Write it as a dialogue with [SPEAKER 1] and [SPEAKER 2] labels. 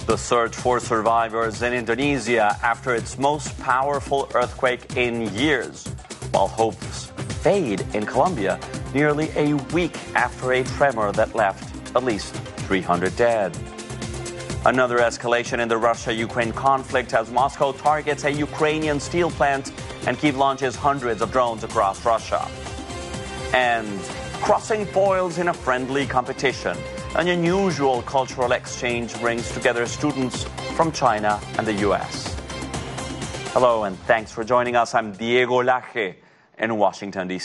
[SPEAKER 1] The search for survivors in Indonesia after its most powerful earthquake in years, while hopes fade in Colombia nearly a week after a tremor that left at least 300 dead. Another escalation in the Russia-Ukraine conflict as Moscow targets a Ukrainian steel plant and Kyiv launches hundreds of drones across Russia. And crossing foils in a friendly competition. An unusual cultural exchange brings together students from China and the U.S. Hello and thanks for joining us. I'm Diego Laje in Washington, D.C.